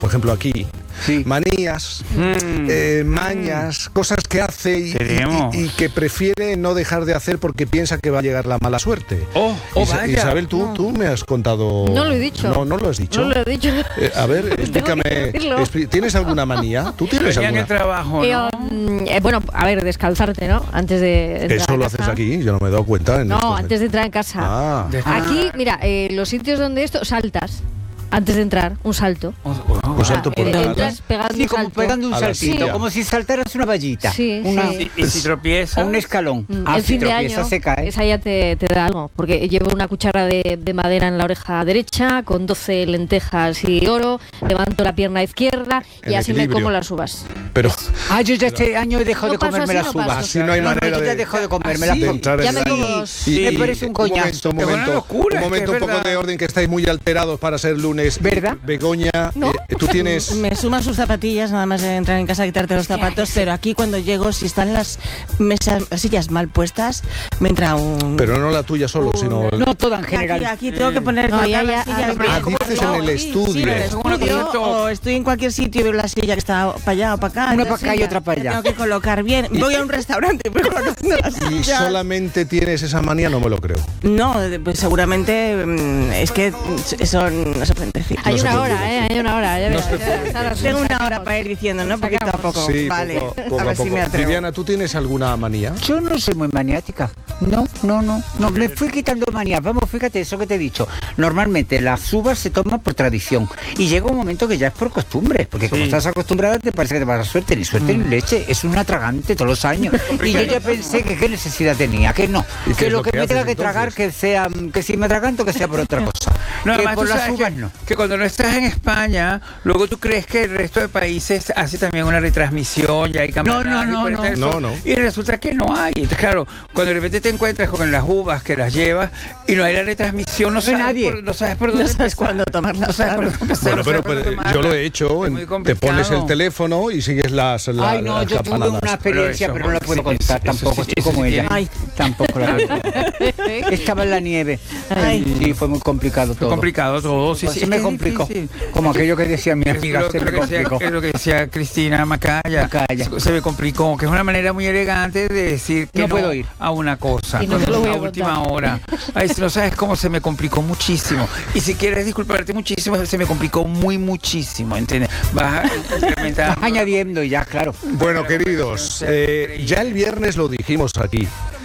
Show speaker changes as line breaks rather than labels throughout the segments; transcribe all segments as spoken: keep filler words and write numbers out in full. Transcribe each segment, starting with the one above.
por ejemplo aquí,
sí.
manías, mm. eh, mañas, cosas que hace y, y, y, y que prefiere no dejar de hacer porque piensa que va a llegar la mala suerte.
Oh, oh,
Isa-
vaya.
Isabel, tú,
No.
tú me has contado...
No lo he dicho.
No, no lo has dicho.
No lo he dicho.
Eh, a ver, explícame.
decirlo.
expli- ¿Tienes alguna manía? ¿Tú tienes
Venía en
alguna?
el trabajo,
Eh,
¿no?
um, eh, bueno, a ver, descalzarte, ¿no? Antes de entrar
Eso
a
lo
casa.
haces aquí, yo no me he dado cuenta. En
No,
estos-
antes de entrar en casa.
Ah.
De-
Aquí, mira, eh, los sitios donde esto, saltas. Antes de entrar, un salto.
Oh, oh,
Un salto por
Eh,
nada.
entras pegando
Sí,
un
como
salto.
pegando un
A la
saltito,
silla.
como si saltaras una vallita.
Sí,
una,
sí.
Y, y si tropiezas.
O un escalón.
Mm,
Ah,
el
si
fin de
tropieza,
año,
se cae.
esa ya te, te da algo, porque llevo una cuchara de, de madera en la oreja derecha, con doce lentejas y oro, levanto la pierna izquierda y
El
así me
equilibrio.
como las uvas.
Pero
Ah, yo ya este año he dejado
No
de
paso
comerme
así,
las
no
uvas.
paso.
así no hay
No, no,
manera
yo ya he
de,
dejado de comerme
de
las
entrar
Ya
en
me
la-
como los-
Y-
Me parece un coñazo.
momento, un
Qué buena
momento,
locura,
un,
es
momento
que
un
es
poco
verdad.
de orden, que estáis muy alterados para ser lunes.
¿Verdad?
Begoña,
No.
eh, tú tienes...
Me suman sus zapatillas nada más de entrar en casa a quitarte los zapatos, pero aquí cuando llego, si están las mesas, las sillas mal puestas, me entra un...
Pero no la tuya solo, sino...
No, toda en
Aquí,
general.
aquí tengo que poner
No,
colocar
ya,
las
ya,
sillas
ah,
bien.
ah, dices en el
Sí,
estudio.
sí, en el
Es una
estudio,
cosa-
o estoy en cualquier sitio y veo la silla que está para allá o para acá.
Una
entonces
para acá y
ya-
otra para
ya
allá.
Tengo que colocar bien. Voy a un restaurante y voy colocando las
Y
sillas.
solamente tienes esa manía, no me lo creo.
No, pues seguramente mm, es que eso no se puede decir.
Hay
No se
una
puede
hora,
decir.
¿eh? Hay una hora. Ya
No
verás,
se
ya verás.
puede
Ahora
Tengo una
sacamos.
hora para ir diciendo, ¿no? Poquito a poco.
Sí,
vale,
poco, poco
a ver si
poco.
me atrevo.
Viviana, ¿tú tienes alguna manía?
Yo no soy muy maniática. No, no, no. No, me fui quitando manías. Vamos, fíjate eso que te he dicho. Normalmente las uvas se toman por tradición. Y llega un momento que ya es por costumbre. Porque como
Sí.
estás acostumbrada, te parece que te va a dar suerte. Ni suerte ni leche. Es un atragante todos los años. Y yo ya pensé que qué necesidad tenía. Que no.
¿Y qué
Que
es
lo
lo
que
que
me tenga
haces,
que tragar,
entonces?
que sea, que si me atraganto, que sea por otra cosa.
No,
que
además
por
tú
las
sabes
uvas
que,
no.
que cuando no estás en España, luego tú crees que el resto de países hace también una retransmisión, ya hay cámaras.
No, no, no,
y
no.
eso,
No, no.
Y resulta que no hay. Entonces, claro, cuando de repente te encuentras con las uvas que las llevas y no hay la retransmisión, no,
hay
sabes
nadie.
Por, no sabes por dónde
No sabes
empezar.
cuándo tomarlas.
No sabes por dónde empezar,
Bueno,
no
pero,
sabes por
pero
dónde
yo lo
tomarlas.
he hecho.
Es muy
en- te
complicado.
pones el teléfono y sigues las, la-
Ay, no,
las
yo tuve
campanadas.
una experiencia,
Pero
pero,
eso,
no la puedo
sí,
contar
eso,
tampoco.
eso sí,
Estoy como
eso sí
ella.
tiene.
Ay, tampoco la puedo contar. Estaba en la nieve.
Ay.
Sí, fue muy complicado
Fue
todo.
complicado todo, sí,
Pues
sí.
se
es
me
que es
complicó.
difícil.
Como aquello que decía mi
Es
amiga,
lo,
se
lo
me
que decía,
complicó.
es lo que decía Cristina Macaya.
Macaya.
Se me complicó, que es una manera muy elegante de decir que
No
no,
puedo ir.
a una cosa
Y no te lo voy a
a
contar.
última hora. Ay, si no sabes cómo se me complicó muchísimo. Y si quieres disculparte muchísimo, se me complicó muy muchísimo, ¿entiendes? Vas a incrementar.
Vas añadiendo y ya, claro.
Bueno, queridos, eh, ya el viernes lo dijimos aquí.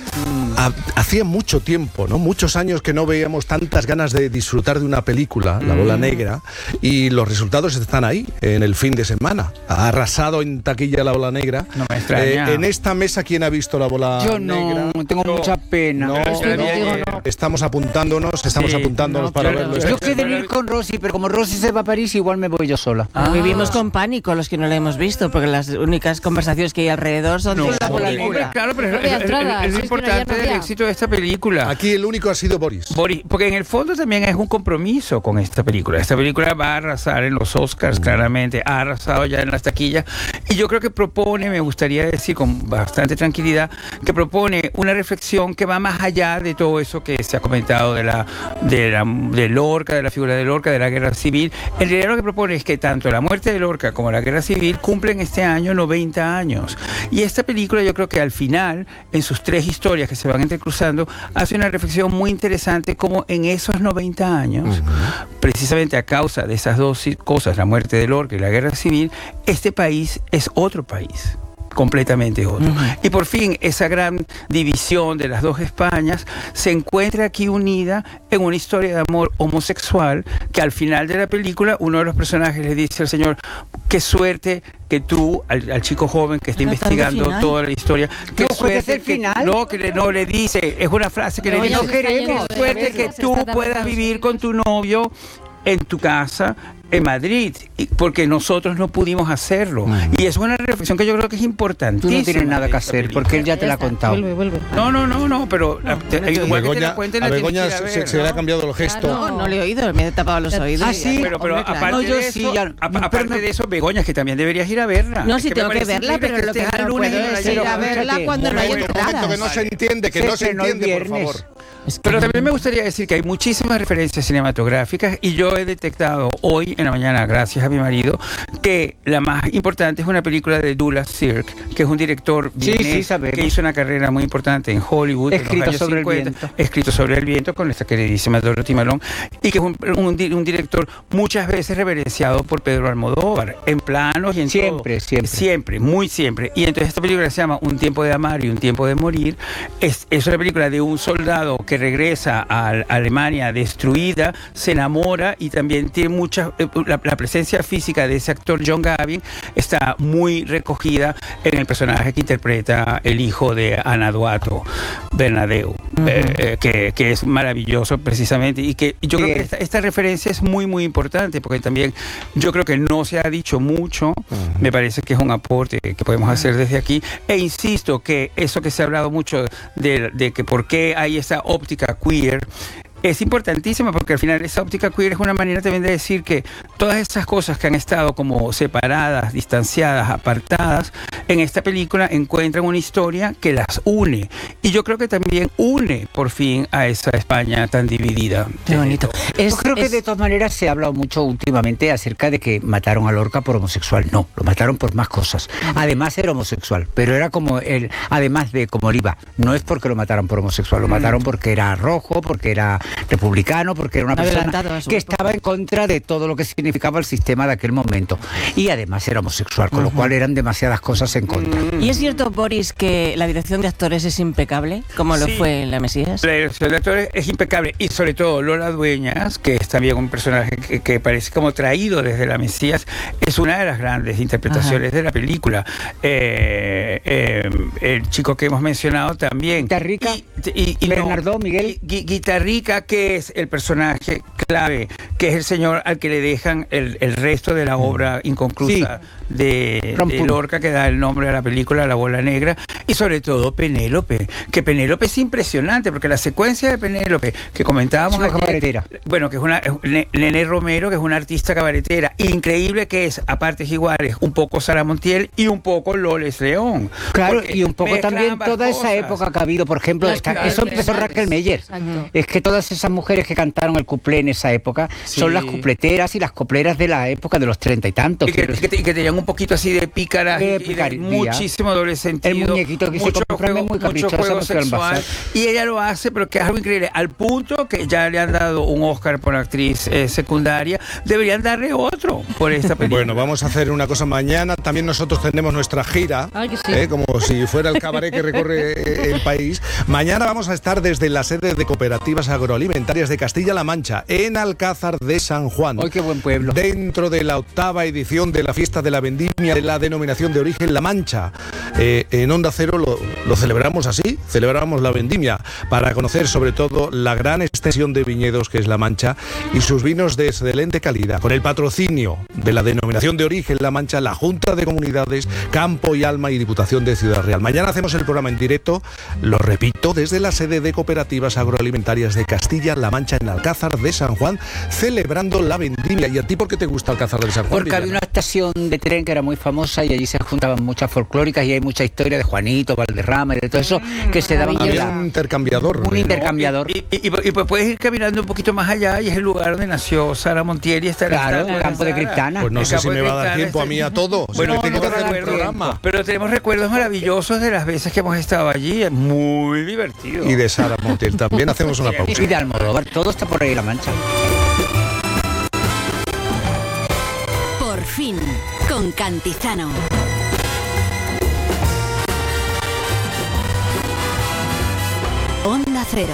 Ha- Hacía mucho tiempo, ¿no? Muchos años que no veíamos tantas ganas de disfrutar de una película, La Bola Negra, y los resultados están ahí, en el fin de semana. Ha arrasado en taquilla La Bola Negra.
No me extraña.
Eh, en esta mesa, ¿quién ha visto La Bola
Yo
Negra?
no, tengo
No.
mucha pena.
No,
Estoy
no,
contigo,
eh,
no.
estamos apuntándonos, estamos
Sí,
apuntándonos
no,
para
claro.
verlo.
Yo quedé en ir con Rosy, pero como Rosy se va a París, igual me voy yo sola.
Ah.
Vivimos con pánico los que no la hemos visto, porque las únicas conversaciones que hay alrededor son de la
Hombre,
película.
claro, pero
No
es,
había
es-
entradas,
es lo
si es que no, ya
importante
no
del
había.
éxito de esta película.
Aquí el único ha sido Boris.
Boris, porque en el fondo también es un compromiso con esta película. Esta película va a arrasar en los Oscars, claramente, ha arrasado ya en las taquillas. Y yo creo que propone, me gustaría decir con bastante tranquilidad, que propone una reflexión que va más allá de todo eso que se ha comentado de la, de la de Lorca, de la figura de Lorca, de la guerra civil. En realidad lo que propone es que tanto la muerte de Lorca como la guerra civil cumplen este año noventa años. Y esta película yo creo que al final, en sus tres historias que se van entrecruzando, hace una reflexión muy interesante como en esos noventa años, precisamente a causa de esas dos cosas, la muerte de Lorca y la guerra civil, este país es otro país. Completamente otro. Uh-huh. Y por fin esa gran división de las dos Españas se encuentra aquí unida en una historia de amor homosexual que al final de la película uno de los personajes le dice al señor: qué suerte que tú, al, al chico joven que está
¿Era
investigando
final?
toda la historia, qué
No,
suerte
¿es el
que,
final?
no, que le, no le dice, es una frase que
No,
le
ya
dice:
se está
qué
yendo de
suerte
cabeza,
que
se
tú
está dando
puedas
pausa.
vivir con tu novio en tu casa en Madrid, y- porque nosotros no pudimos hacerlo.
Mm.
Y es una reflexión que yo creo que es
Tú
importantísima.
no tienes nada que
de esta
hacer,
película.
porque él ya te la ha
está,
contado.
Vuelve, vuelve.
No, no, no, no, pero la- te-
no,
igual que te
Begoña-
la cuenten,
a
la tienes
Begoña
que ir a
se,
ver,
se le ha
¿no?
cambiado el gesto.
No, no le he oído, me he tapado los oídos.
Ah,
y
sí,
ya.
Pero, pero
Hombre, claro.
aparte
No, yo
de
sí,
eso,
ya-
a-
pero
aparte
no-
de eso, Begoña, es que también deberías ir a verla.
No,
Es
sí
me
tengo que
parece
verla,
increíble
pero lo que
estés
no
al lunes
puedo
y no la
es
hayas
ir a
visto.
verla cuando no hay
Bueno,
entradas.
Un momento que no se entiende, que
Se
no se
estrenó el
entiende, por
viernes.
favor.
Es que-
Pero también me gustaría decir que hay muchísimas referencias cinematográficas y yo he detectado hoy en la mañana, gracias a mi marido, que la más importante es una película de Douglas Sirk, que es un director
Sí,
vienés
sí, sabemos.
que hizo una carrera muy importante en Hollywood. en los
Escrito
años
sobre el
cincuenta,
viento.
Escrito sobre el viento con esta queridísima Dorothy Malone, y que es un, un di- un director muchas veces reverenciado por Pedro Almodóvar, en planos y en
Siempre,
todo.
siempre.
Siempre, muy siempre. Y entonces esta película se llama Un tiempo de amar y un tiempo de morir. Es, es una película de un soldado que regresa a Alemania destruida, se enamora y también tiene mucha... eh, La, la presencia física de ese actor John Gavin está muy recogida en el personaje que interpreta el hijo de Ana Duato, Bernadeu, eh, eh, que, que es maravilloso precisamente. Y que yo
Sí.
creo que esta, esta referencia es muy, muy importante porque también yo creo que no se ha dicho mucho. Me parece que es un aporte que podemos hacer desde aquí. E insisto que eso que se ha hablado mucho de, de que por qué hay esa óptica queer es importantísima, porque al final esa óptica queer es una manera también de decir que todas esas cosas que han estado como separadas, distanciadas, apartadas, en esta película encuentran una historia que las une. Y yo creo que también une por fin a esa España tan dividida.
Qué bonito. Es,
Yo creo que
es-
de todas maneras se ha hablado mucho últimamente acerca de que mataron a Lorca por homosexual. No, lo mataron por más cosas. Además era homosexual, pero era como él, además de como Oliva. No es porque lo mataron por homosexual, lo mataron porque era rojo, porque era republicano, porque era una persona
Adelantado a su
que
época.
estaba en contra de todo lo que significaba el sistema de aquel momento. Y además era homosexual, con lo cual eran demasiadas cosas en contra.
¿Y es cierto, Boris, que la dirección de actores es impecable, como lo
Sí.
fue en La Mesías?
La dirección de actores es impecable, y sobre todo Lola Dueñas, que es también un personaje que, que parece como traído desde La Mesías, es una de las grandes interpretaciones de la película. Eh, eh, el chico que hemos mencionado también.
Guitarrica,
Y- y- y no,
Bernardo, Miguel.
Gui- Guitarrica, que es el personaje clave, que es el señor al que le dejan el, el resto de la obra inconclusa de,
Rampur.
de Lorca, que da el nombre a la película, La Bola Negra, y sobre todo Penélope, que Penélope es impresionante, porque la secuencia de Penélope que comentábamos
Es una
ayer,
cabaretera.
bueno, que es una es Ne- Nené Romero, que es una artista cabaretera increíble, que es a partes iguales un poco Sara Montiel y un poco Loles León.
Claro,
Porque
y un poco
mezclan
también
ambas
toda esa
cosas.
época que ha habido, por ejemplo,
Las
esta-
mujeres
eso empezó
grandes.
Raquel Meyer.
Exacto.
Es que todas esas mujeres que cantaron el cuplé en esa época
Sí.
son las cupleteras y las copleras de la época de los treinta y tantos.
Y que,
quiero
y que te- y que tenían un poquito así de pícaras
De
y de
picardía.
muchísimo doble sentido.
El muñequito que se
mucho
compró
juego,
muy
mucho
caprichosa
juego
porque era un
sexual.
bazar.
Y ella lo hace, pero que es algo increíble. Al punto que ya le han dado un Oscar por actriz eh, secundaria. Deberían darle otro por esta película.
Bueno, vamos a hacer una cosa mañana. También nosotros tenemos nuestra gira,
Ay, que sí.
¿eh? Como si fuera el cabaret que recorre eh, el país. Mañana vamos a estar desde la sede de Cooperativas Agroalimentarias de Castilla-La Mancha, en Alcázar de San Juan.
¡Ay, qué buen pueblo!
Dentro de la octava edición de la fiesta de la vendimia de la denominación de origen La Mancha. Eh, en Onda Cero lo, lo celebramos así, celebramos la vendimia para conocer sobre todo la gran extensión de viñedos que es La Mancha y sus vinos de excelente calidad. Con el patrocinio de la denominación de origen La Mancha, la Junta de Comunidades, Campo y Alma y Diputación de Ciudad Real. Mañana hacemos el programa en directo, lo repito, desde la sede de Cooperativas Agroalimentarias de Castilla-La Mancha en Alcázar de San Juan, celebrando la vendimia. ¿Y a ti por qué te gusta Alcázar de San Juan?
Porque había
Viviana?
una estación de tren que era muy famosa y allí se juntaban muchas folclóricas y hay mucha historia de Juanito, Valderrama y de todo eso que se daban
Había
en
un
la-
intercambiador.
un
¿eh?
intercambiador.
Y, y- y- y pues puedes ir caminando un poquito más allá y es el lugar donde nació Sara Montiel y está
Claro,
estatua
el
de
campo de
Sara.
Criptana.
Pues no
El
sé si
campo de
me va a dar
Criptana
tiempo a
está-
mí a todo.
Bueno,
Si me tengo que
tenemos
hacer un
recuerdos,
programa.
pero tenemos recuerdos maravillosos de las veces que hemos estado allí. Es muy divertido.
Y de Sara Montiel también. Hacemos una pausa.
Y de Almodóvar, todo está por ahí en La Mancha.
Por fin, con Cantizano. Onda Cero.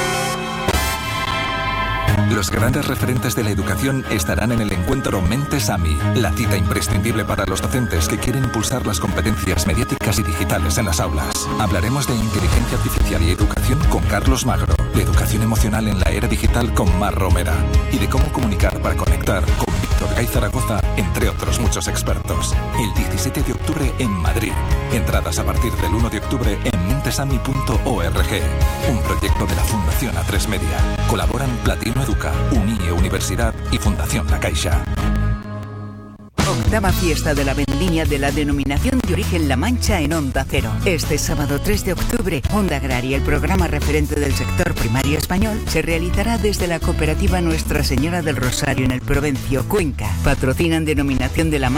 Los grandes referentes de la educación estarán en el encuentro Mentes AMI, la cita imprescindible para los docentes que quieren impulsar las competencias mediáticas y digitales en las aulas. Hablaremos de inteligencia artificial y educación con Carlos Magro, de educación emocional en la era digital con Mar Romera y de cómo comunicar para conectar con Víctor Gay Zaragoza, entre otros muchos expertos. El diecisiete de octubre en Madrid. Entradas a partir del uno de octubre en mentesami punto org. Un proyecto de la Fundación A tres Media. Colaboran Platino Educa, Unie Universidad y Fundación La Caixa.
Octava fiesta de la vendimia de la denominación de origen La Mancha en Onda Cero. Este sábado tres de octubre, Onda Agraria, el programa referente del sector primario español, se realizará desde la cooperativa Nuestra Señora del Rosario en el Provencio, Cuenca. Patrocinan Denominación de La Mancha